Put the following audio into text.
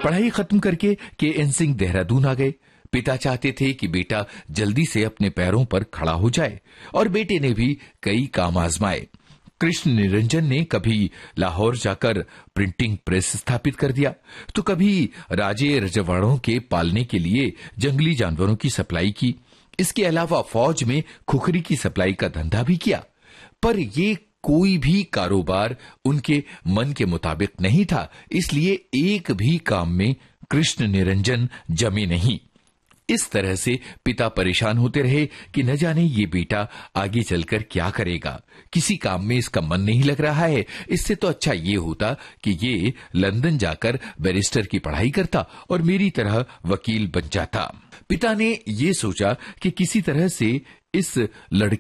पढ़ाई खत्म करके के.एन. सिंह देहरादून आ गए। पिता चाहते थे कि बेटा जल्दी से अपने पैरों पर खड़ा हो जाए और बेटे ने भी कई काम आजमाए। कृष्ण निरंजन ने कभी लाहौर जाकर प्रिंटिंग प्रेस स्थापित कर दिया, तो कभी राजे रजवाड़ों के पालने के लिए जंगली जानवरों की सप्लाई की। इसके अलावा फौज में खुखरी की सप्लाई का धंधा भी किया। पर ये कोई भी कारोबार उनके मन के मुताबिक नहीं था, इसलिए एक भी काम में कृष्ण निरंजन जमे नहीं। इस तरह से पिता परेशान होते रहे कि न जाने ये बेटा आगे चलकर क्या करेगा। किसी काम में इसका मन नहीं लग रहा है। इससे तो अच्छा ये होता कि ये लंदन जाकर बैरिस्टर की पढ़ाई करता और मेरी तरह वकील बन जाता। पिता ने ये सोचा कि किसी तरह से इस लड़के